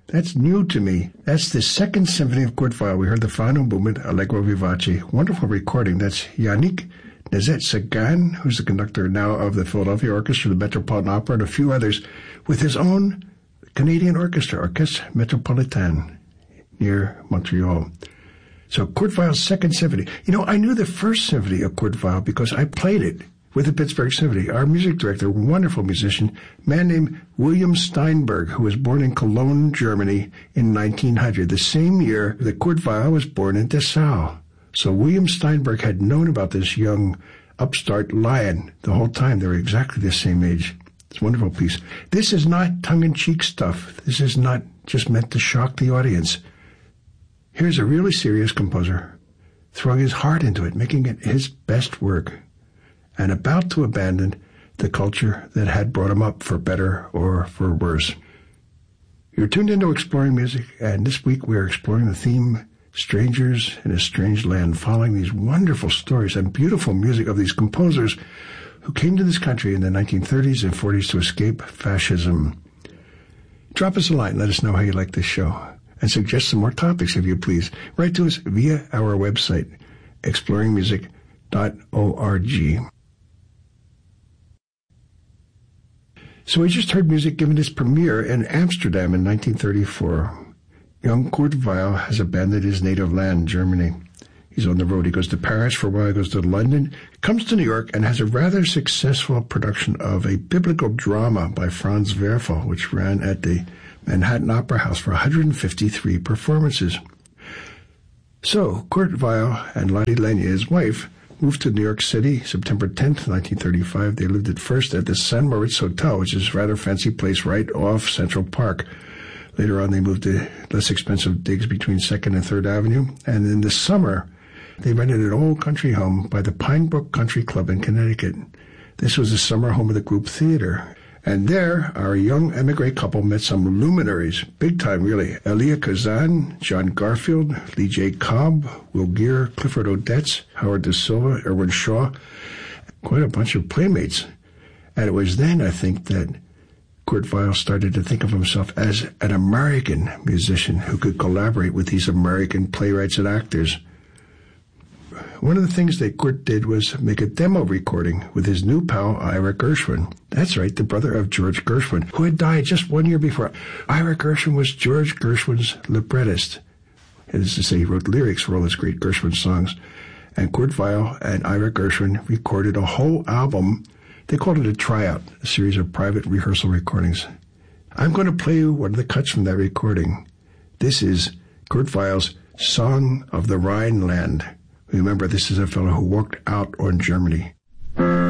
That's new to me. That's the Second Symphony of Kurt Weill. We heard the final movement, Allegro Vivace. Wonderful recording. That's Yannick Nézet-Séguin, who's the conductor now of the Philadelphia Orchestra, the Metropolitan Opera, and a few others, with his own Canadian orchestra, Orchestre Métropolitain, near Montreal. So Kurt Weill's Second Symphony. You know, I knew the First Symphony of Kurt Weill because I played it with the Pittsburgh Symphony. Our music director, wonderful musician, man named William Steinberg, who was born in Cologne, Germany in 1900, the same year that Kurt Weill was born in Dessau. So William Steinberg had known about this young upstart lion the whole time. They were exactly the same age. It's a wonderful piece. This is not tongue-in-cheek stuff. This is not just meant to shock the audience. Here's a really serious composer throwing his heart into it, making it his best work, and about to abandon the culture that had brought him up for better or for worse. You're tuned into Exploring Music, and this week we're exploring the theme Strangers in a Strange Land, following these wonderful stories and beautiful music of these composers who came to this country in the 1930s and 40s to escape fascism. Drop us a line. Let us know how you like this show. And suggest some more topics, if you please. Write to us via our website, exploringmusic.org. So we just heard music given its premiere in Amsterdam in 1934. Young Kurt Weill has abandoned his native land, Germany. He's on the road. He goes to Paris for a while, he goes to London, comes to New York, and has a rather successful production of a biblical drama by Franz Werfel, which ran at the Manhattan Opera House for 153 performances. So, Kurt Weill and Lotte Lenya, his wife, moved to New York City September 10th, 1935. They lived at first at the San Moritz Hotel, which is a rather fancy place right off Central Park. Later on, they moved to less expensive digs between 2nd and 3rd Avenue. And in the summer, they rented an old country home by the Pine Brook Country Club in Connecticut. This was the summer home of the group theater. And there, our young emigre couple met some luminaries, big time really. Elia Kazan, John Garfield, Lee J. Cobb, Will Geer, Clifford Odets, Howard Da Silva, Irwin Shaw, quite a bunch of playmates. And it was then, I think, that Kurt Weill started to think of himself as an American musician who could collaborate with these American playwrights and actors. One of the things that Kurt did was make a demo recording with his new pal, Ira Gershwin. That's right, the brother of George Gershwin, who had died just 1 year before. Ira Gershwin was George Gershwin's librettist. That is to say, he wrote lyrics for all his great Gershwin songs. And Kurt Weill and Ira Gershwin recorded a whole album. They called it a tryout, a series of private rehearsal recordings. I'm going to play you one of the cuts from that recording. This is Kurt Weill's Song of the Rhineland. Remember, this is a fellow who walked out on Germany.